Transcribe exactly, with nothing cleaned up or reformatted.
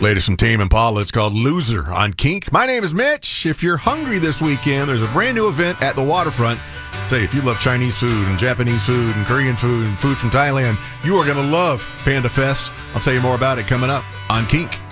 Latest from Tame Impala, it's called Loser on Kink. My name is Mitch. If you're hungry this weekend, there's a brand new event at the waterfront. Say, if you love Chinese food and Japanese food and Korean food and food from Thailand, you are going to love Panda Fest. I'll tell you more about it coming up on Kink.